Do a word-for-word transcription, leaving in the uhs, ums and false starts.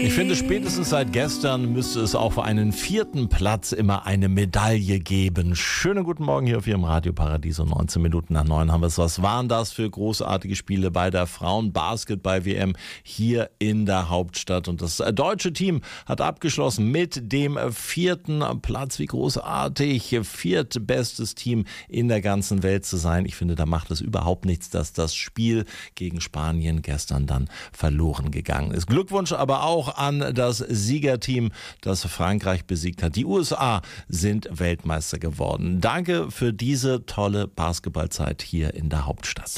Ich finde, spätestens seit gestern müsste es auch für einen vierten Platz immer eine Medaille geben. Schönen guten Morgen hier auf Ihrem Radioparadies. Um neunzehn Minuten nach neun haben wir es. Was waren das für großartige Spiele bei der Frauen-Basketball-W M hier in der Hauptstadt? Und das deutsche Team hat abgeschlossen mit dem vierten Platz. Wie großartig, viertbestes Team in der ganzen Welt zu sein. Ich finde, da macht es überhaupt nichts, dass das Spiel gegen Spanien gestern dann verloren gegangen ist. Glückwunsch aber auch an das Siegerteam, das Frankreich besiegt hat. Die U S A sind Weltmeister geworden. Danke für diese tolle Basketballzeit hier in der Hauptstadt.